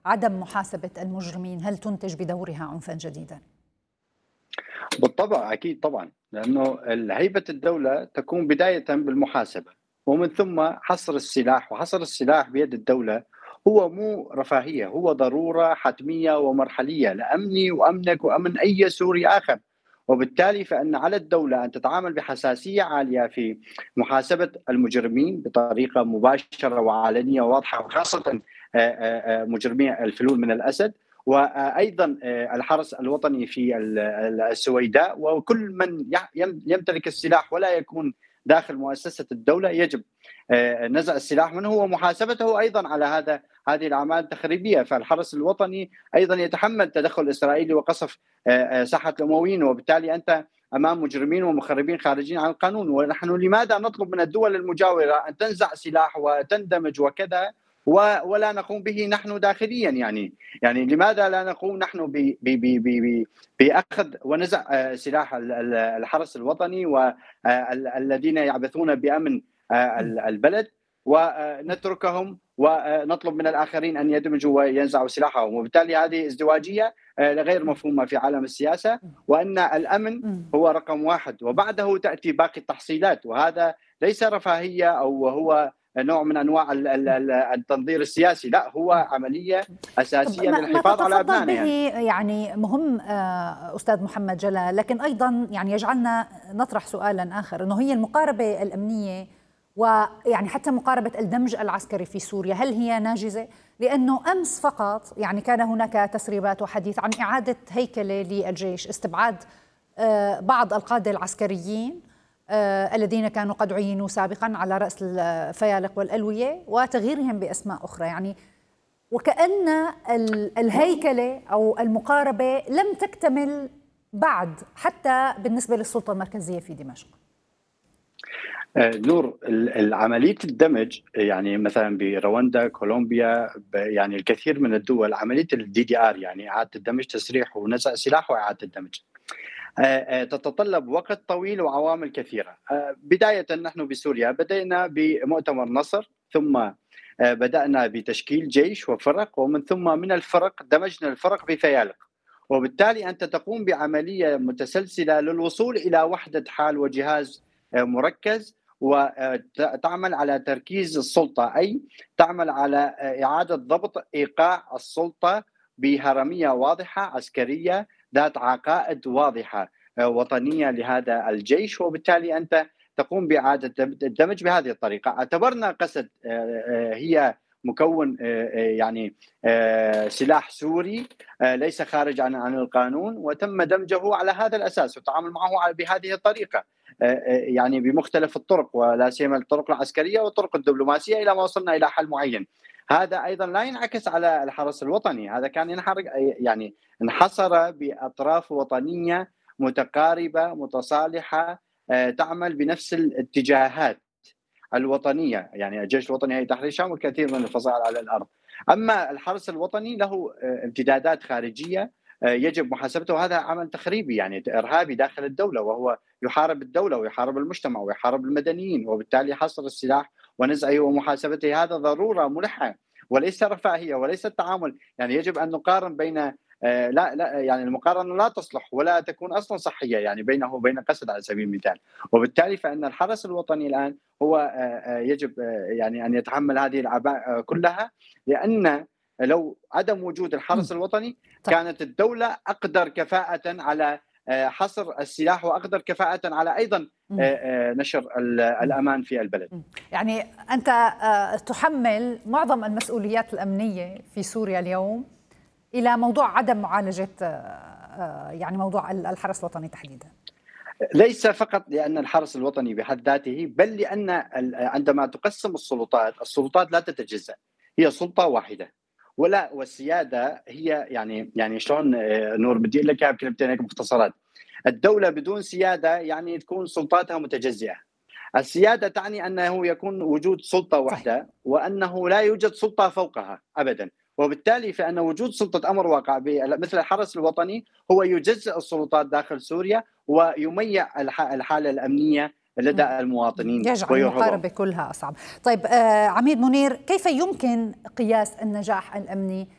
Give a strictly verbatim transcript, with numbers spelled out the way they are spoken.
عدم محاسبة المجرمين هل تنتج بدورها عنفا جديدا؟ بالطبع أكيد طبعا، لأنه هيبة الدولة تكون بداية بالمحاسبة، ومن ثم حصر السلاح. وحصر السلاح بيد الدولة هو مو رفاهية، هو ضرورة حتمية ومرحلية لأمني وأمنك وأمن أي سوري آخر. وبالتالي فإن على الدولة أن تتعامل بحساسية عالية في محاسبة المجرمين بطريقة مباشرة وعلنية وواضحة، وخاصة آه، آه، آه، مجرمي الفلول من الأسد، وايضا الحرس الوطني في السويداء، وكل من يمتلك السلاح ولا يكون داخل مؤسسه الدوله يجب نزع السلاح منه ومحاسبته ايضا على هذا هذه الاعمال التخريبيه. فالحرس الوطني ايضا يتحمل تدخل اسرائيلي وقصف ساحه الامويين، وبالتالي انت امام مجرمين ومخربين خارجين عن القانون. ونحن لماذا نطلب من الدول المجاوره ان تنزع سلاح وتندمج وكذا ولا نقوم به نحن داخليا؟ يعني يعني لماذا لا نقوم نحن ب ب ب ب باخذ ونزع سلاح الحرس الوطني والذين يعبثون بامن البلد، ونتركهم ونطلب من الاخرين ان يدمجوا وينزعوا سلاحهم؟ وبالتالي هذه ازدواجيه غير مفهومه في عالم السياسه، وان الامن هو رقم واحد وبعده تاتي باقي التحصيلات، وهذا ليس رفاهيه او هو نوع من انواع التنظير السياسي، لا، هو عمليه اساسيه ما للحفاظ على ابنائنا. به يعني. يعني مهم استاذ محمد جلال، لكن ايضا يعني يجعلنا نطرح سؤالا اخر، انه هي المقاربه الامنيه ويعني حتى مقاربه الدمج العسكري في سوريا هل هي ناجزه؟ لانه امس فقط يعني كان هناك تسريبات وحديث عن اعاده هيكله للجيش، استبعاد بعض القاده العسكريين آه الذين كانوا قد عينوا سابقا على رأس الفيالق والألوية وتغييرهم بأسماء أخرى، يعني وكأن الهيكلة أو المقاربة لم تكتمل بعد حتى بالنسبة للسلطة المركزية في دمشق. آه نور، عملية الدمج يعني مثلا برواندا، كولومبيا، يعني الكثير من الدول عملية الدي دي ار، يعني إعادة الدمج، تسريح ونزع سلاح وإعادة الدمج، تتطلب وقت طويل وعوامل كثيرة. بداية نحن بسوريا بدأنا بمؤتمر نصر، ثم بدأنا بتشكيل جيش وفرق، ومن ثم من الفرق دمجنا الفرق بفيالق، وبالتالي أنت تقوم بعملية متسلسلة للوصول إلى وحدة حال وجهاز مركز، وتعمل على تركيز السلطة، أي تعمل على إعادة ضبط إيقاع السلطة بهرمية واضحة عسكرية ذات عقائد واضحة وطنية لهذا الجيش، وبالتالي أنت تقوم بإعادة الدمج بهذه الطريقة. اعتبرنا قسد هي مكون يعني سلاح سوري ليس خارج عن عن القانون، وتم دمجه على هذا الأساس والتعامل معه بهذه الطريقة، يعني بمختلف الطرق، ولا سيما الطرق العسكرية والطرق الدبلوماسية، إلى ما وصلنا إلى حل معين. هذا ايضا لا ينعكس على الحرس الوطني، هذا كان ينحرق يعني انحصر باطراف وطنيه متقاربه متصالحه تعمل بنفس الاتجاهات الوطنيه، يعني الجيش الوطني هي تحرير الشام والكثير من الفصائل على الارض. اما الحرس الوطني له امتدادات خارجيه يجب محاسبته، وهذا عمل تخريبي يعني ارهابي داخل الدوله، وهو يحارب الدوله ويحارب المجتمع ويحارب المدنيين، وبالتالي حصر السلاح ونزعه ومحاسبته هذا ضروره ملحه وليس رفاهيه وليس التعامل. يعني يجب ان نقارن بين آه لا لا يعني المقارنه لا تصلح ولا تكون اصلا صحيه يعني بينه وبين قسد على سبيل المثال. وبالتالي فان الحرس الوطني الان هو آه يجب آه يعني ان يتحمل هذه الاعباء كلها، لان لو عدم وجود الحرس الوطني كانت الدوله اقدر كفاءه على حصر السلاح واقدر كفاءه على ايضا نشر الامان في البلد. يعني انت تحمل معظم المسؤوليات الامنيه في سوريا اليوم الى موضوع عدم معالجه يعني موضوع الحرس الوطني تحديدا. ليس فقط لان الحرس الوطني بحد ذاته، بل لان عندما تقسم السلطات، السلطات لا تتجزأ، هي سلطه واحده، ولا والسياده هي يعني يعني شلون نور بدي اقول لك بكلمتين هيك مختصرات. الدوله بدون سياده يعني تكون سلطاتها متجزئه. السياده تعني انه يكون وجود سلطه واحده وانه لا يوجد سلطه فوقها ابدا، وبالتالي فان وجود سلطه امر واقع مثل الحرس الوطني هو يجزئ السلطات داخل سوريا ويميع الحاله الامنيه لدى المواطنين، يجعل المقاربه كلها اصعب. طيب آه عميد منير، كيف يمكن قياس النجاح الامني